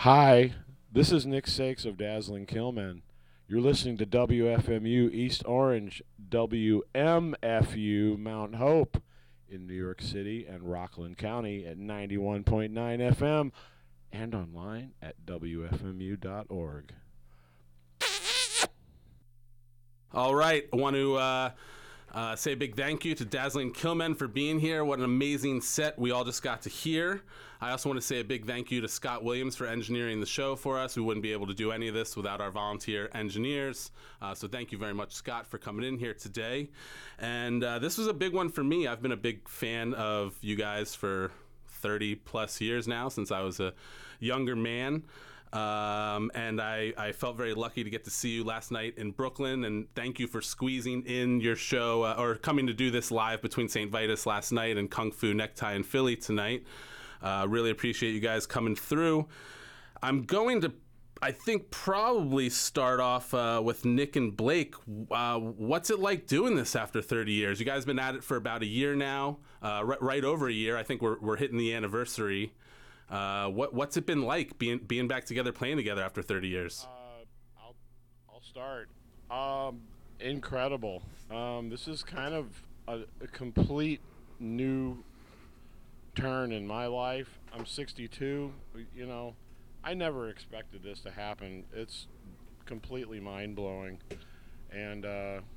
Hi, this is Nick Sakes of Dazzling Killmen. You're listening to WFMU East Orange, WMFU Mount Hope in New York City and Rockland County at 91.9 FM and online at WFMU.org. All right. I want to say a big thank you to Dazzling Killmen for being here. What an amazing set we all just got to hear. I also want to say a big thank you to Scott Williams for engineering the show for us. We wouldn't be able to do any of this without our volunteer engineers. So thank you very much, Scott, for coming in here today. And this was a big one for me. I've been a big fan of you guys for 30 plus years now, since I was a younger man. And I felt very lucky to get to see you last night in Brooklyn, and thank you for squeezing in your show or coming to do this live between St. Vitus last night and Kung Fu Necktie in Philly tonight. Really appreciate you guys coming through. I'm going to, I think, probably start off with Nick and Blake. What's it like doing this after 30 years? You guys have been at it for about a year now, right over a year. I think we're hitting the anniversary. What's it been like being back together, playing together after 30 years? I'll start. Incredible. This is kind of a complete new turn in my life. I'm 62. You know, I never expected this to happen. It's completely mind-blowing. And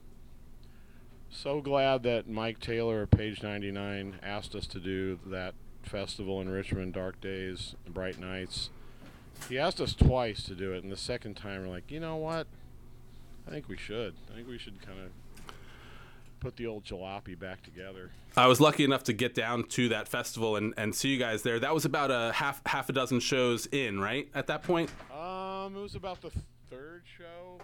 so glad that Mike Taylor of Page 99 asked us to do that festival in Richmond, Dark Days, Bright Nights. He asked us twice to do it, and the second time we're like, you know what? I think we should. I think we should kind of put the old jalopy back together. I was lucky enough to get down to that festival and see you guys there. That was about a half a dozen shows in, right, at that point? It was about the third show.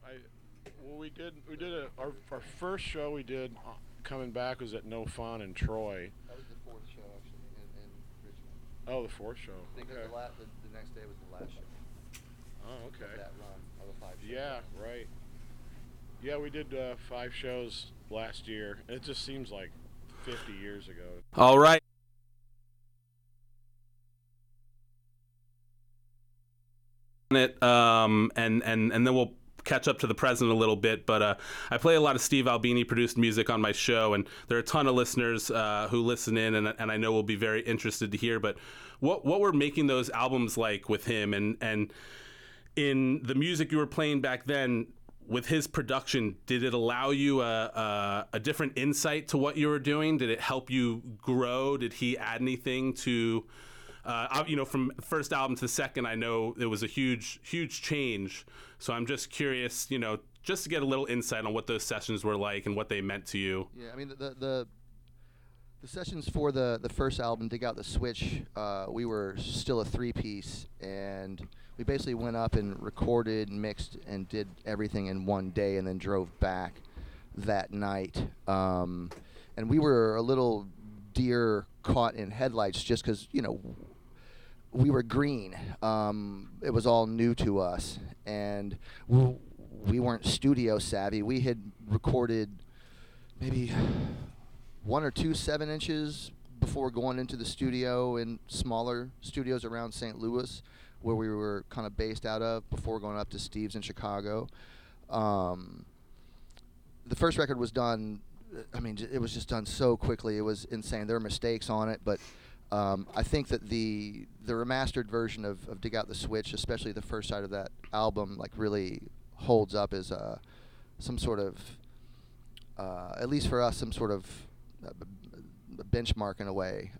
Our first show we did coming back was at No Fun in Troy. That was the fourth show, actually, in Richmond. Oh, the fourth show. Because Okay. the next day was the last show. Oh, okay. Of that run of the 5 shows. Yeah, right. Yeah, we did 5 shows last year. It just seems like 50 years ago. All right. And then we'll catch up to the present a little bit, but I play a lot of Steve Albini produced music on my show, and there are a ton of listeners who listen in, and I know will be very interested to hear. But what were making those albums like with him, and in the music you were playing back then with his production, did it allow you a different insight to what you were doing? Did it help you grow? Did he add anything to from first album to the second? I know it was a huge change. So I'm just curious, just to get a little insight on what those sessions were like and what they meant to you. Yeah, I mean, the sessions for the first album, Dig Out the Switch, we were still a 3-piece, and we basically went up and recorded, mixed, and did everything in one day, and then drove back that night. And we were a little deer caught in headlights just because, we were green. It was all new to us, and we weren't studio savvy. We had recorded maybe 1 or 2 7-inches before going into the studio in smaller studios around St. Louis, where we were kind of based out of, before going up to Steve's in Chicago. The first record was done, it was just done so quickly. It was insane. There were mistakes on it, but I think that the remastered version of Dig Out the Switch, especially the first side of that album, like really holds up as some sort of, at least for us, some sort of benchmark in a way.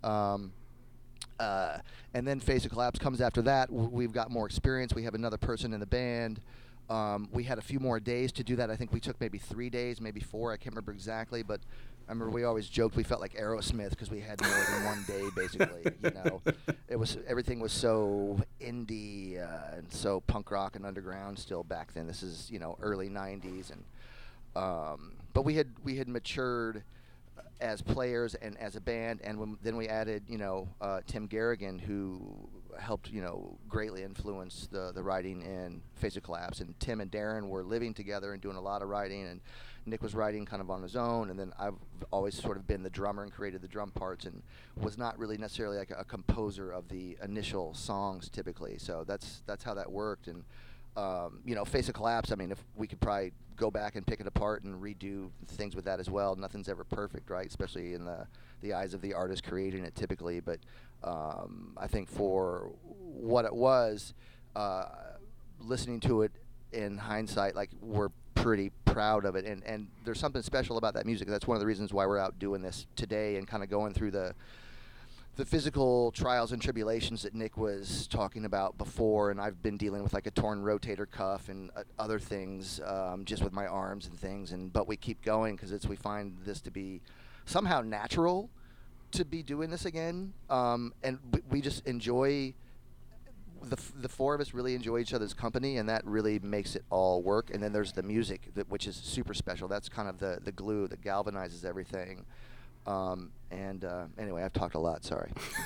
And then Face of Collapse comes after that. We've got more experience. We have another person in the band. We had a few more days to do that. I think we took maybe 3 days, maybe 4. I can't remember exactly, but I remember we always joked we felt like Aerosmith because we had more than one day, basically. Everything was so indie and so punk rock and underground still back then. This is early '90s, and but we had matured as players and as a band, and then we added Tim Garrigan, who helped, greatly influence the writing in Face of Collapse. And Tim and Darren were living together and doing a lot of writing, and Nick was writing kind of on his own, and then I've always sort of been the drummer and created the drum parts, and was not really necessarily like a composer of the initial songs typically. So that's how that worked. And Face of Collapse, I mean, if we could probably go back and pick it apart and redo things with that as well. Nothing's ever perfect, right? Especially in the eyes of the artist creating it typically. But I think for what it was, listening to it in hindsight, like, we're pretty proud of it. And there's something special about that music. That's one of the reasons why we're out doing this today and kind of going through the physical trials and tribulations that Nick was talking about before, and I've been dealing with like a torn rotator cuff and other things, just with my arms and things. But we keep going because we find this to be somehow natural to be doing this again, and we just enjoy. The four of us really enjoy each other's company, and that really makes it all work. And then there's the music, which is super special. That's kind of the glue that galvanizes everything. Anyway, I've talked a lot. Sorry.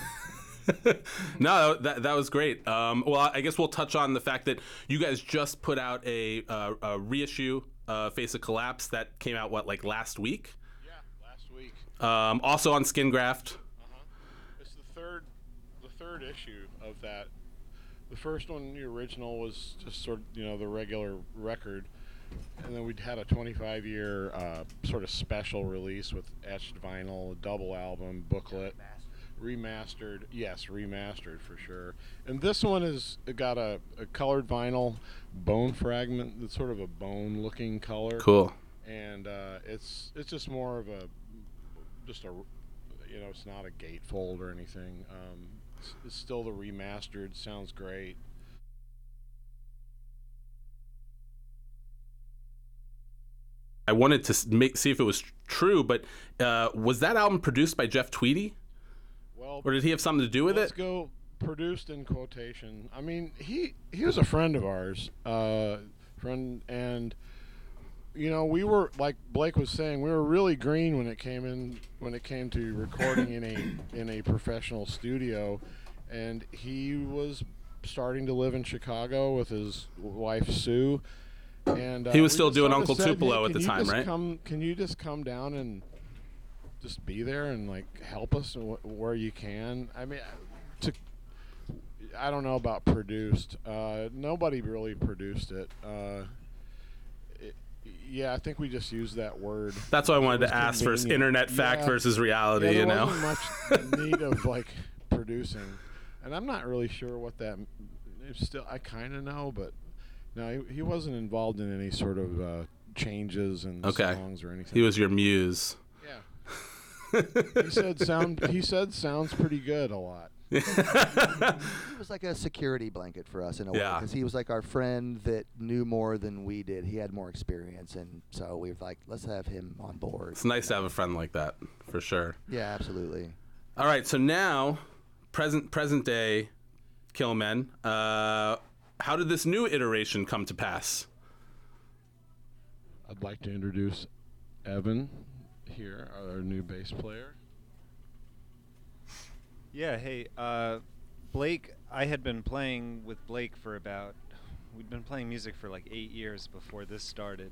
No, that was great. Well, I guess we'll touch on the fact that you guys just put out a reissue, Face of Collapse, that came out last week. Yeah, last week. Also on Skin Graft. It's the third issue of that. The first one, the original, was just sort of the regular record. And then we'd had a 25-year sort of special release with etched vinyl, a double album, booklet, remastered. Yes, remastered for sure. And this one has got a colored vinyl bone fragment that's sort of a bone-looking color. Cool. And it's just more of it's not a gatefold or anything. It's still the remastered. Sounds great. I wanted to see if it was true, but was that album produced by Jeff Tweedy? Well, or did he have something to do with let's it? Go produced in quotation. I mean, he was a friend of ours, and we were, like Blake was saying, we were really green when it came to recording in a professional studio, and he was starting to live in Chicago with his wife Sue. And he was still doing sort of Uncle said, Tupelo hey, at the time, right? Can you just come down and just be there and help us where you can? I mean, I don't know about produced. Nobody really produced it. Yeah, I think we just used that word. That's what I wanted to ask for: internet fact versus reality. There wasn't much need of producing, and I'm not really sure what that. Still, I kind of know, but. No, he wasn't involved in any sort of changes in songs or anything. He was your muse. Yeah. He said sounds pretty good a lot. He was like a security blanket for us in a way, because he was like our friend that knew more than we did. He had more experience, and so we were like, let's have him on board. It's nice to have a friend like that, for sure. Yeah, absolutely. All right, so now, present day Killmen. How did this new iteration come to pass? I'd like to introduce Evan here, our new bass player. Yeah, hey, Blake, I had been playing with Blake we'd been playing music for 8 years before this started.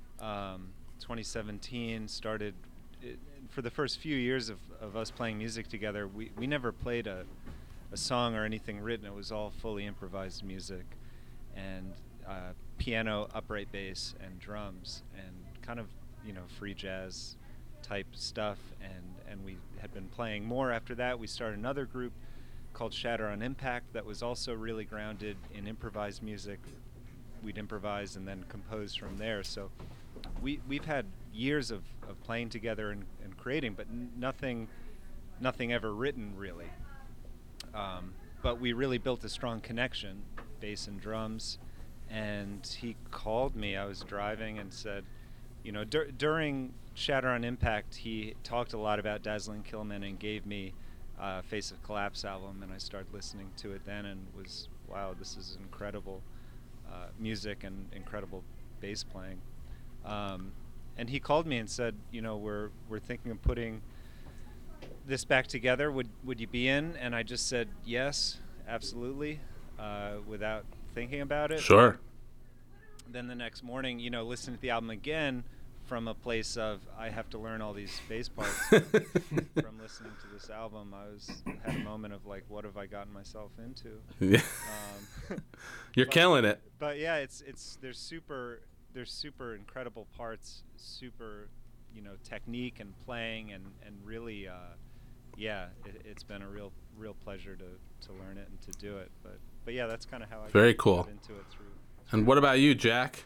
2017 started, for the first few years of us playing music together, we never played a song or anything written. It was all fully improvised music, and piano, upright bass, and drums, and kind of free jazz type stuff. And we had been playing more after that. We started another group called Shatter on Impact that was also really grounded in improvised music. We'd improvise and then compose from there. So we've had years of playing together and creating, but nothing ever written really. But we really built a strong connection, bass and drums. And he called me. I was driving and said, during Shatter on Impact, he talked a lot about Dazzling Killmen and gave me Face of Collapse album. And I started listening to it then and was, wow, this is incredible music and incredible bass playing. And he called me and said, we're thinking of putting this back together. Would you be in? And I just said yes. absolutely, without thinking about it. Sure. Then the next morning, listening to the album again from a place of I have to learn all these bass parts. From listening to this album, I had a moment of like, what have I gotten myself into? Yeah. You're killing it. But yeah, there's super incredible parts, super technique and playing and really it's been a real pleasure to learn it and to do it. But yeah, that's kind of how I Very cool. got into it through. And what about you, Jack?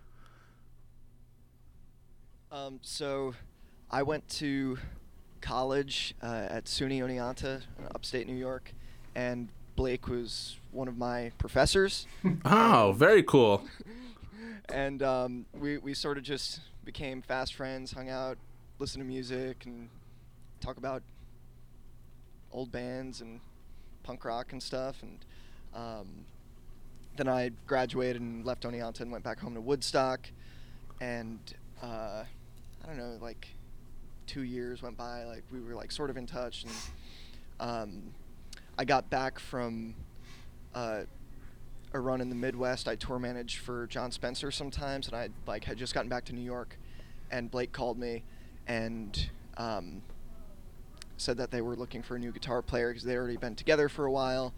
So I went to college at SUNY Oneonta, upstate New York, and Blake was one of my professors. Oh, very cool. And we sort of just became fast friends, hung out, listened to music, and talk about old bands and punk rock and stuff. And then I graduated and left Oneonta and went back home to Woodstock. And I don't know, like 2 years went by, like we were like sort of in touch. And I got back from a run in the Midwest. I tour managed for John Spencer sometimes, and I had just gotten back to New York, and Blake called me and said that they were looking for a new guitar player because they'd already been together for a while,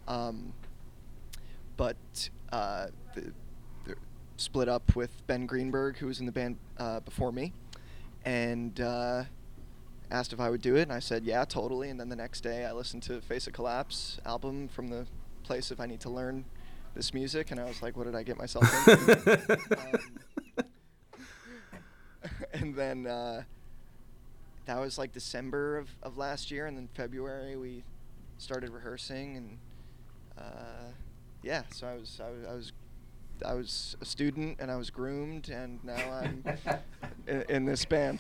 but they split up with Ben Greenberg, who was in the band before me, and asked if I would do it, and I said yeah, totally. And then the next day I listened to Face of Collapse album from the place of I need to learn this music, and I was like, what did I get myself into? And then that was like December of last year, and then February we started rehearsing, and so I was a student, and I was groomed, and now I'm in this band.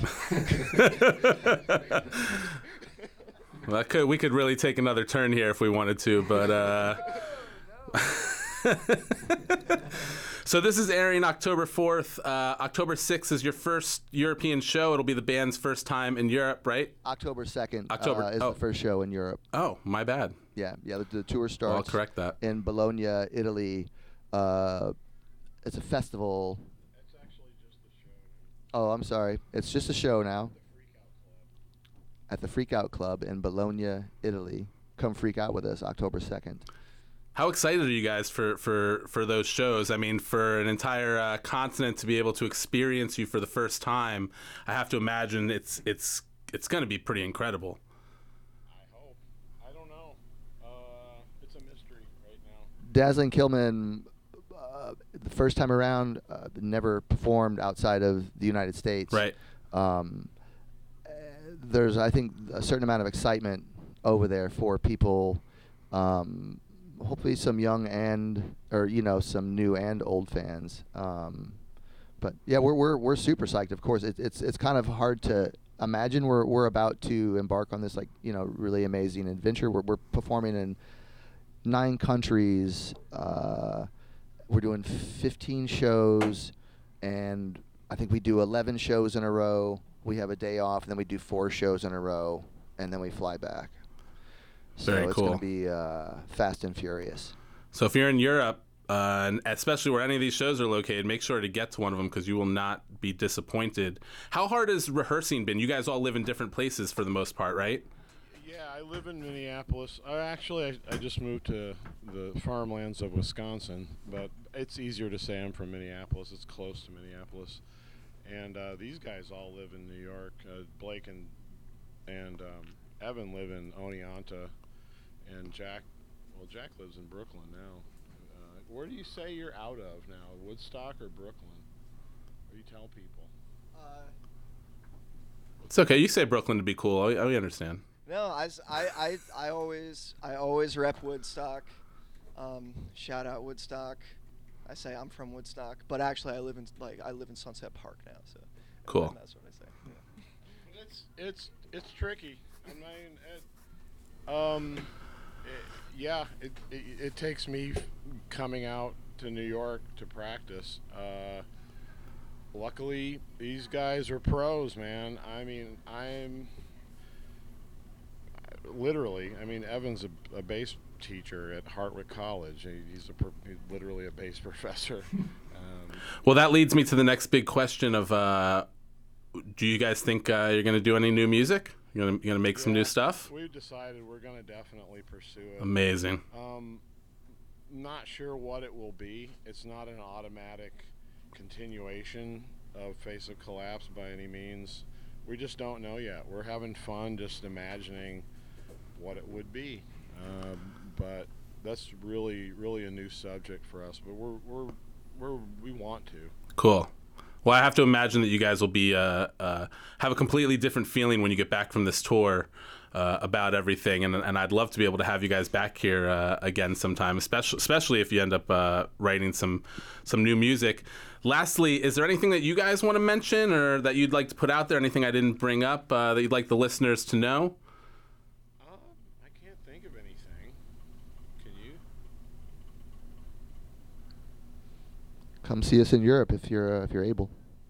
Well, we could really take another turn here if we wanted to, but so this is airing October 4th. October 6th is your first European show. It'll be the band's first time in Europe, right? October 2nd October is the first show in Europe. Oh, my bad. Yeah, the tour starts. I'll correct that. In Bologna, Italy. It's a festival. It's actually just a show. Oh, I'm sorry. It's just a show now. At the Freak Out Club in Bologna, Italy. Come freak out with us, October 2nd. How excited are you guys for those shows? I mean, for an entire continent to be able to experience you for the first time, I have to imagine it's going to be pretty incredible. I hope. I don't know. It's a mystery right now. Dazzling Killmen, the first time around, never performed outside of the United States. Right. There's, I think, a certain amount of excitement over there for people. Hopefully some young some new and old fans. But yeah, we're super psyched. Of course, it's kind of hard to imagine we're about to embark on this really amazing adventure. We're performing in 9 countries. We're doing 15 shows, and I think we do 11 shows in a row. We have a day off, and then we do 4 shows in a row, and then we fly back. So Very it's cool. going to be fast and furious. So if you're in Europe, and especially where any of these shows are located, make sure to get to one of them because you will not be disappointed. How hard has rehearsing been? You guys all live in different places for the most part, right? Yeah, I live in Minneapolis. I just moved to the farmlands of Wisconsin, but it's easier to say I'm from Minneapolis. It's close to Minneapolis. And these guys all live in New York. Blake and Evan live in Oneonta, and Jack lives in Brooklyn now. Where do you say you're out of now, Woodstock or Brooklyn? What do you tell people? It's okay. You say Brooklyn to be cool. I understand. No, I always rep Woodstock. Shout out Woodstock. I say I'm from Woodstock, but actually I live in Sunset Park now. So Cool. That's what I say. Yeah. It's tricky. I mean, it takes me coming out to New York to practice. Luckily, these guys are pros, man. I mean, Evan's a bass teacher at Hartwick College. He's literally a bass professor. Well, that leads me to the next big question of, do you guys think you're going to do any new music? You're gonna make some new stuff? We've decided we're going to definitely pursue it. Amazing. Not sure what it will be. It's not an automatic continuation of Face of Collapse by any means. We just don't know yet. We're having fun just imagining what it would be. But that's really, really a new subject for us. But we want to. Cool. Well, I have to imagine that you guys will be have a completely different feeling when you get back from this tour about everything, and I'd love to be able to have you guys back here again sometime, especially if you end up writing some new music. Lastly, is there anything that you guys want to mention or that you'd like to put out there? Anything I didn't bring up that you'd like the listeners to know? I can't think of anything. Can you? Come see us in Europe if you're able.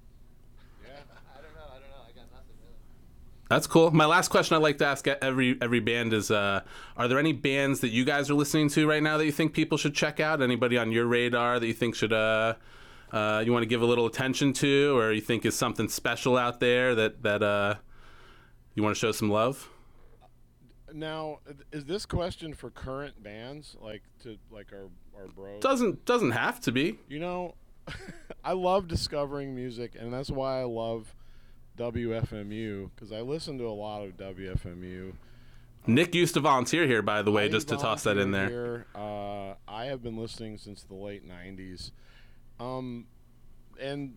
I don't know. I got nothing really. That's cool. My last question I'd like to ask every band is, are there any bands that you guys are listening to right now that you think people should check out? Anybody on your radar that you think should you want to give a little attention to, or you think is something special out there that you want to show some love? Now, is this question for current bands, like our bros? Doesn't have to be. You know, I love discovering music, and that's why I love WFMU, because I listen to a lot of WFMU. Nick used to volunteer here, by the way, I just to toss that in there. here. I have been listening since the late 90s. And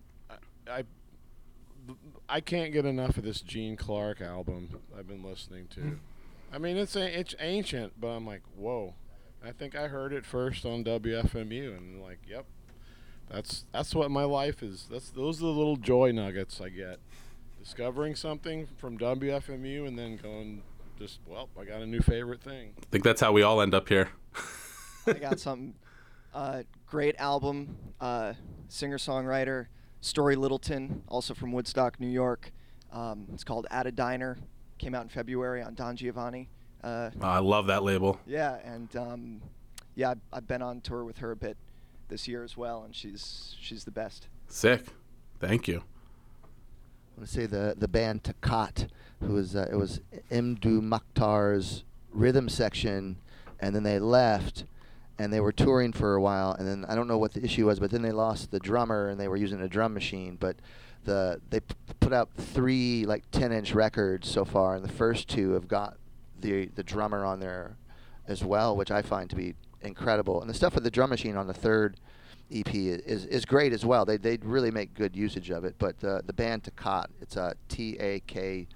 I can't get enough of this Gene Clark album I've been listening to. I mean, it's ancient, but I'm like, whoa. I think I heard it first on WFMU, and like, yep, that's what my life is. Those are the little joy nuggets I get. Discovering something from WFMU and then going, I got a new favorite thing. I think that's how we all end up here. I got something. Great album. Singer-songwriter Story Littleton, also from Woodstock, New York. It's called At a Diner. Came out in February on Don Giovanni. I love that label. Yeah, and I've been on tour with her a bit this year as well, and she's the best. Sick. Thank you. I want to say the band Takat, who was it was Mdu Makhtar's rhythm section, and then they left, and they were touring for a while, and then I don't know what the issue was, but then they lost the drummer, and they were using a drum machine, but they put out 3 like 10-inch records so far, and the first 2 have got the drummer on there as well, which I find to be incredible. And the stuff with the drum machine on the third EP is great as well. They really make good usage of it. But the band Takat, it's Takaat.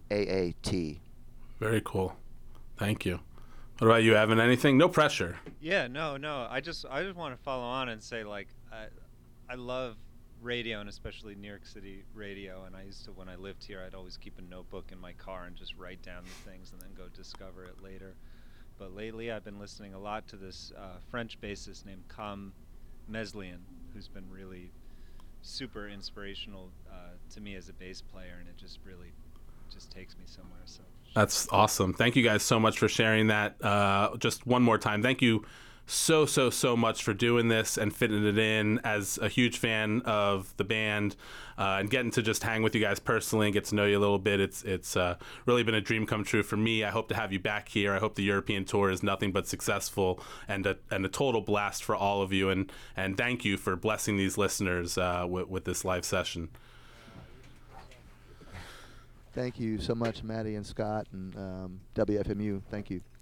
Very cool. Thank you. What about you, Evan? Anything? No pressure. Yeah, no. I just want to follow on and say, like, I love radio, and especially New York City radio. And I used to, when I lived here, I'd always keep a notebook in my car and just write down the things and then go discover it later. But lately, I've been listening a lot to this French bassist named Cam Meslian, who's been really super inspirational to me as a bass player, and it just really just takes me somewhere. So that's awesome. Thank you guys so much for sharing that. Just one more time, thank you so much for doing this and fitting it in. As a huge fan of the band and getting to just hang with you guys personally and get to know you a little bit, it's really been a dream come true for me. I hope to have you back here. I hope the European tour is nothing but successful and a total blast for all of you, and thank you for blessing these listeners with this live session. Thank you so much, Maddie and Scott and WFMU. Thank you.